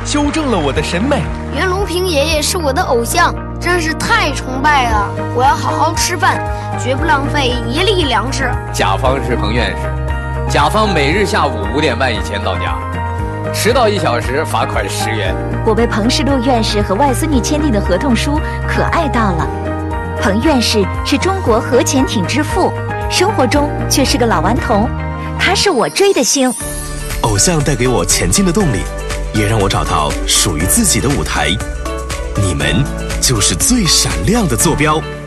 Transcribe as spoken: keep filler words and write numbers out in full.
修正了我的审美。 袁隆平爷爷是我的偶像，真是太崇拜了！我要好好吃饭，绝不浪费一粒粮食。 甲方是彭院士，甲方每日下午五点半以前到家，迟到一小时罚款十元。 我为彭世禄院士和外孙女签订的合同书可爱到了。彭院士是中国核潜艇之父，生活中却是个老顽童，他是我追的星。 偶像带给我前进的动力，也让我找到属于自己的舞台。你们就是最闪亮的坐标。